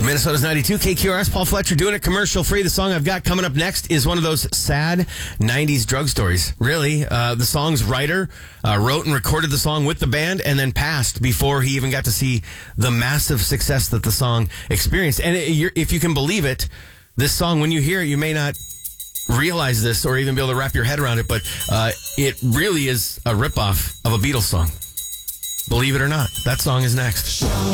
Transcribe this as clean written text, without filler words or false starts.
Minnesota's 92, KQRS, Paul Fletcher doing it commercial free. The song I've got coming up next is one of those sad 90s drug stories. Really, the song's writer wrote and recorded the song with the band and then passed before he even got to see the massive success that the song experienced. And if you can believe it, this song, when you hear it, you may not realize this or even be able to wrap your head around it, but it really is a ripoff of a Beatles song. Believe it or not, that song is next.